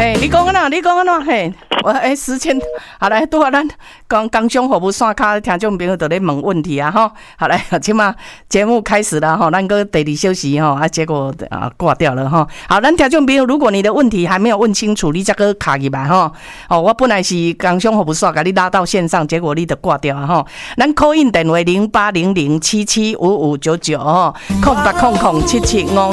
嘿，你讲安怎？嘿，时间好来，拄好咱工商服务线卡听众朋友都咧问问题啊吼。好来，即马节目开始了吼，咱个第二小时吼，结果挂掉了吼。好，咱听众朋友，如果你的问题还没有问清楚，你再个卡入来吼。哦，我本来是工商服务线甲你拉到线上，结果你就挂掉啊吼。咱 call in 电话0800775599吼，08007755。